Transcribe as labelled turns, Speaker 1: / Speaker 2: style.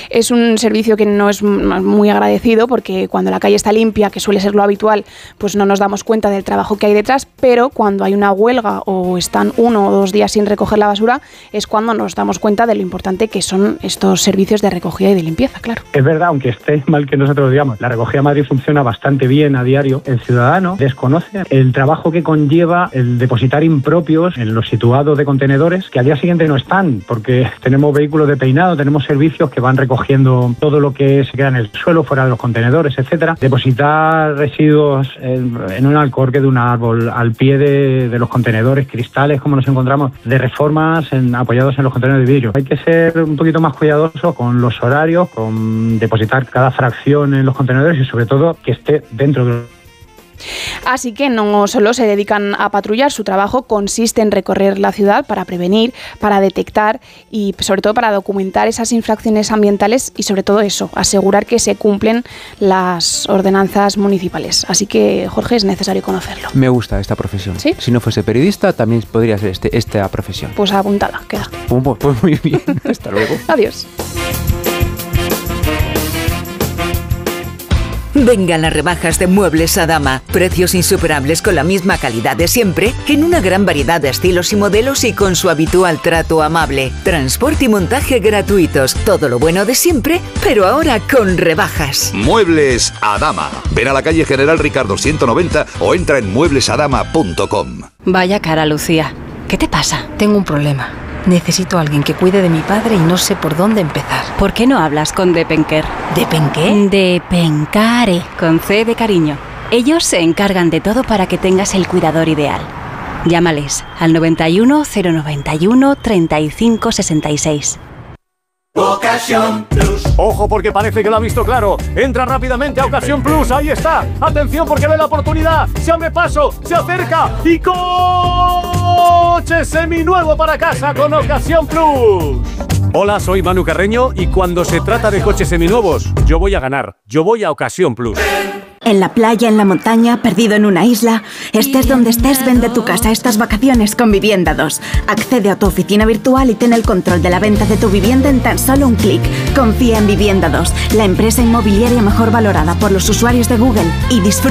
Speaker 1: Es un servicio que no es muy agradecido porque cuando la calle está limpia, que suele ser lo habitual, pues no nos damos cuenta del trabajo que hay detrás, pero cuando hay una huelga o están 1 o 2 días sin recoger la basura, es cuando nos damos cuenta de lo importante que son estos servicios de recogida y de limpieza, claro.
Speaker 2: Es verdad, aunque esté mal que nosotros digamos, la recogida Madrid funciona bastante bien a diario. El ciudadano desconoce el trabajo que conlleva el depositar impropios en los situados de contenedores que al día siguiente no están, porque tenemos vehículos de peinado, tenemos servicios que van recogiendo todo lo que se queda en el suelo, fuera de los contenedores, etcétera. Depositar residuos en un alcorque de un árbol, al pie de los contenedores, cristales, como nos encontramos, de reformas apoyados en los contenedores de vidrio. Hay que ser un poquito más cuidadosos con los horarios, con depositar cada fracción en los contenedores y sobre todo que esté dentro de...
Speaker 1: Así que no solo se dedican a patrullar, su trabajo consiste en recorrer la ciudad para prevenir, para detectar y sobre todo para documentar esas infracciones ambientales y sobre todo eso, asegurar que se cumplen las ordenanzas municipales. Así que, Jorge, es necesario conocerlo.
Speaker 3: Me gusta esta profesión.
Speaker 1: ¿Sí?
Speaker 3: Si no fuese periodista, también podría ser esta profesión.
Speaker 1: Pues apuntada, queda.
Speaker 3: Pues muy bien, hasta luego.
Speaker 1: Adiós.
Speaker 4: Vengan las rebajas de Muebles Adama. Precios insuperables con la misma calidad de siempre, en una gran variedad de estilos y modelos y con su habitual trato amable. Transporte y montaje gratuitos. Todo lo bueno de siempre, pero ahora con rebajas.
Speaker 5: Muebles Adama. Ven a la calle General Ricardo 190 o entra en mueblesadama.com.
Speaker 6: Vaya cara, Lucía. ¿Qué te pasa? Tengo un problema. Necesito a alguien que cuide de mi padre y no sé por dónde empezar.
Speaker 7: ¿Por qué no hablas con Depenker?
Speaker 6: ¿Depenqué?
Speaker 7: Depencare, con C de cariño. Ellos se encargan de todo para que tengas el cuidador ideal. Llámales al 91 091 35 66.
Speaker 8: Ocasión Plus. Ojo porque parece que lo ha visto claro. Entra rápidamente a Ocasión Plus. Ahí está. Atención porque ve la oportunidad. Se abre paso. Se acerca. Y coche seminuevo para casa con Ocasión Plus. Hola, soy Manu Carreño y cuando se trata de coches seminuevos, yo voy a ganar. Yo voy a Ocasión Plus.
Speaker 9: En la playa, en la montaña, perdido en una isla. Estés donde estés, vende tu casa estas vacaciones con Vivienda 2. Accede a tu oficina virtual y ten el control de la venta de tu vivienda en tan solo un clic. Confía en Vivienda 2, la empresa inmobiliaria mejor valorada por los usuarios de Google, y disfruta